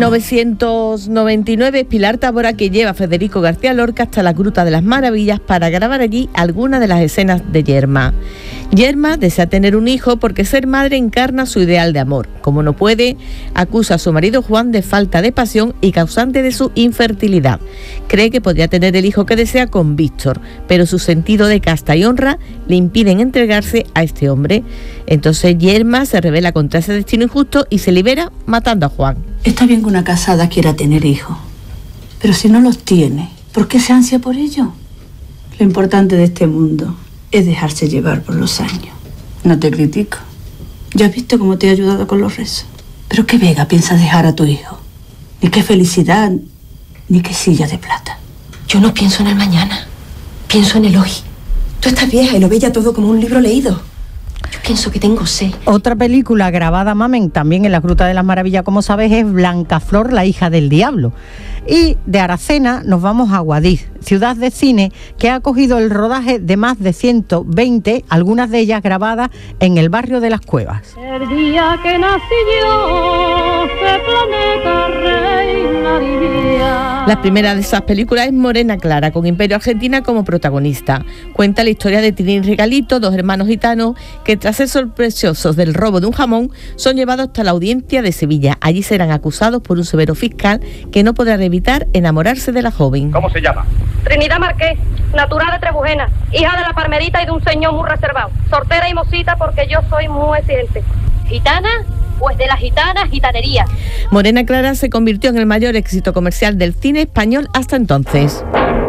1999, Pilar Tábora, que lleva a Federico García Lorca hasta la Gruta de las Maravillas para grabar allí algunas de las escenas de Yerma. Yerma desea tener un hijo porque ser madre encarna su ideal de amor. Como no puede, acusa a su marido Juan de falta de pasión y causante de su infertilidad. Cree que podría tener el hijo que desea con Víctor, pero su sentido de casta y honra le impiden entregarse a este hombre. Entonces Yerma se rebela contra ese destino injusto y se libera matando a Juan. Está bien que una casada quiera tener hijos, pero si no los tiene, ¿por qué se ansia por ello? Lo importante de este mundo es dejarse llevar por los años. No te critico. Ya has visto cómo te he ayudado con los rezos. Pero qué vega piensas dejar a tu hijo. Ni qué felicidad, ni qué silla de plata. Yo no pienso en el mañana, pienso en el hoy. Tú estás vieja y lo ves ya todo como un libro leído. Yo pienso que tengo sed. Otra película grabada, Mamen, también en la Gruta de las Maravillas, como sabes, es Blancaflor, la hija del diablo. Y de Aracena nos vamos a Guadix, ciudad de cine que ha acogido el rodaje de más de 120, algunas de ellas grabadas en el barrio de Las Cuevas. El día que nací yo, este planeta reina vivía. La primera de esas películas es Morena Clara, con Imperio Argentina como protagonista. Cuenta la historia de Trini y Regalito, dos hermanos gitanos que tras ser sospechosos del robo de un jamón son llevados hasta la audiencia de Sevilla. Allí serán acusados por un severo fiscal que no podrá evitar enamorarse de la joven. ¿Cómo se llama? Trinidad Marqués, natural de Trebujena, hija de la Parmerita y de un señor muy reservado. Sortera y mocita porque yo soy muy exigente. ¿Gitana? Pues de la gitana, gitanería. Morena Clara se convirtió en el mayor éxito comercial del cine español hasta entonces.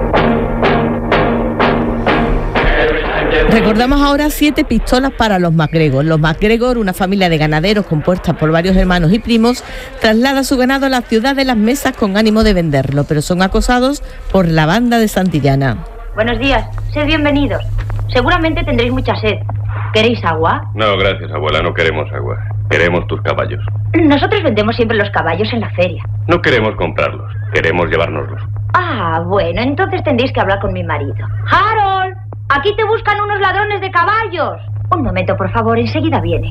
Recordamos ahora 7 pistolas para los MacGregor. Los MacGregor, una familia de ganaderos compuesta por varios hermanos y primos, traslada su ganado a la ciudad de Las Mesas con ánimo de venderlo, pero son acosados por la banda de Santillana. Buenos días, sed bienvenidos. Seguramente tendréis mucha sed. ¿Queréis agua? No, gracias, abuela, no queremos agua. Queremos tus caballos. Nosotros vendemos siempre los caballos en la feria. No queremos comprarlos, queremos llevárnoslos. Ah, bueno, entonces tendréis que hablar con mi marido. ¡Harold! Aquí te buscan unos ladrones de caballos. Un momento, por favor, enseguida viene.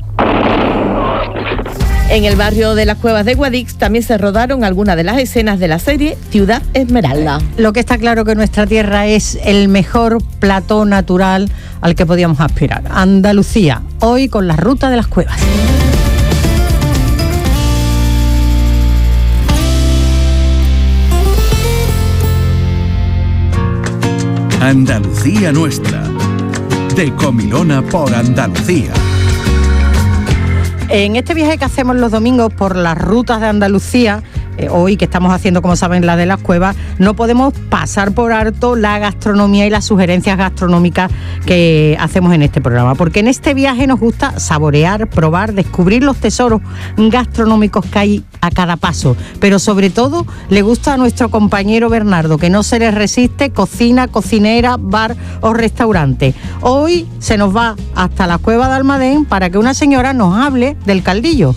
En el barrio de Las Cuevas de Guadix también se rodaron algunas de las escenas de la serie Ciudad Esmeralda. Lo que está claro que nuestra tierra es el mejor plató natural al que podíamos aspirar. Andalucía, hoy con la Ruta de las Cuevas. Andalucía Nuestra, de Comilona por Andalucía. En este viaje que hacemos los domingos por las rutas de Andalucía, hoy que estamos haciendo, como saben, la de Las Cuevas, no podemos pasar por alto la gastronomía y las sugerencias gastronómicas que hacemos en este programa, porque en este viaje nos gusta saborear, probar, descubrir los tesoros gastronómicos que hay a cada paso, pero sobre todo le gusta a nuestro compañero Bernardo, que no se le resiste cocina, cocinera, bar o restaurante. Hoy se nos va hasta la Cueva de Almadén para que una señora nos hable del caldillo.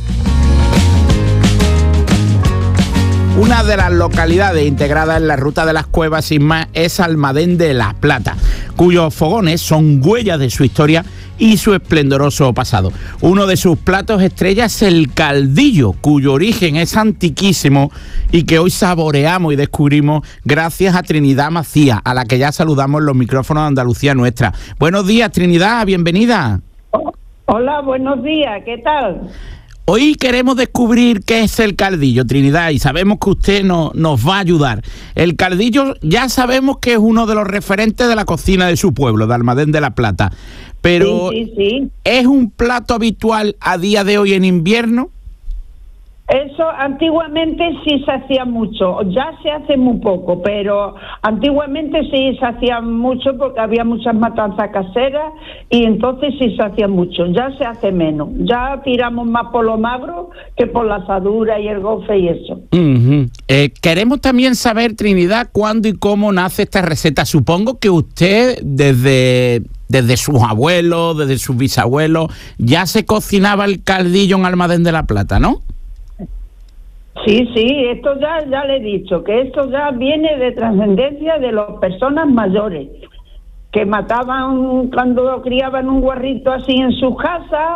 Una de las localidades integradas en la Ruta de las Cuevas, sin más, es Almadén de la Plata, cuyos fogones son huellas de su historia y su esplendoroso pasado. Uno de sus platos estrella es el caldillo, cuyo origen es antiquísimo y que hoy saboreamos y descubrimos gracias a Trinidad Macías, a la que ya saludamos en los micrófonos de Andalucía Nuestra. Buenos días, Trinidad, bienvenida. Hola, buenos días, ¿qué tal? Hoy queremos descubrir qué es el caldillo, Trinidad, y sabemos que usted nos va a ayudar. El caldillo ya sabemos que es uno de los referentes de la cocina de su pueblo, de Almadén de la Plata, pero sí. ¿Es un plato habitual a día de hoy en invierno? Eso antiguamente sí se hacía mucho, ya se hace muy poco, pero antiguamente sí se hacía mucho porque había muchas matanzas caseras y entonces sí se hacía mucho, ya se hace menos, ya tiramos más por lo magro que por la asadura y el gofe y eso. Queremos también saber, Trinidad, cuándo y cómo nace esta receta. Supongo que usted desde sus abuelos, desde sus bisabuelos, ya se cocinaba el caldillo en Almadén de la Plata, ¿no? Sí, esto ya le he dicho, que esto ya viene de trascendencia de las personas mayores, que mataban cuando criaban un guarrito así en sus casas